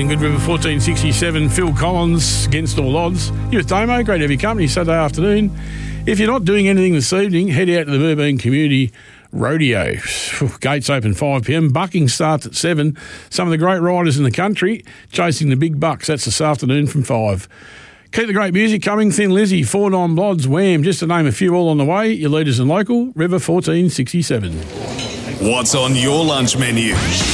And Good River 1467, Phil Collins, Against All Odds. You with Damo, great to have your company Saturday afternoon. If you're not doing anything this evening, head out to the Burbank Community Rodeo. Gates open 5pm. Bucking starts at 7. Some of the great riders in the country chasing the big bucks. That's this afternoon from 5. Keep the great music coming. Thin Lizzy, 4 Non-Blods, Wham, just to name a few all on the way. Your leaders in local, River 1467. What's on your lunch menu?